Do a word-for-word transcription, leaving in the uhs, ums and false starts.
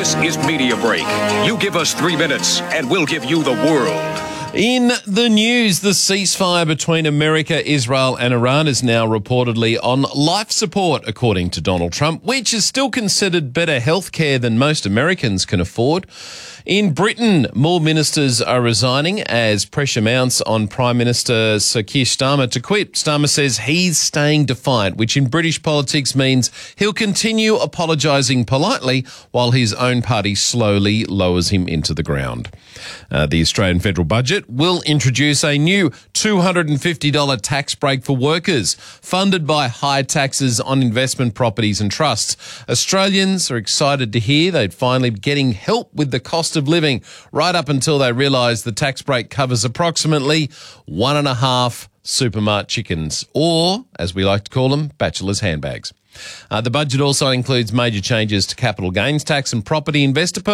This is Media Break. You give us three minutes and we'll give you the world. In the news, the ceasefire between America, Israel and Iran is now reportedly on life support, according to Donald Trump, which is still considered better health care than most Americans can afford. In Britain, more ministers are resigning as pressure mounts on Prime Minister Sir Keir Starmer to quit. Starmer says he's staying defiant, which in British politics means he'll continue apologising politely while his own party slowly lowers him into the ground. Uh, the Australian federal budget will introduce a new two hundred fifty dollars tax break for workers, funded by high taxes on investment properties and trusts. Australians are excited to hear they'd finally be getting help with the cost of living, right up until they realise the tax break covers approximately one and a half Supermart chickens, or, as we like to call them, bachelor's handbags. Uh, the budget also includes major changes to capital gains tax and property investor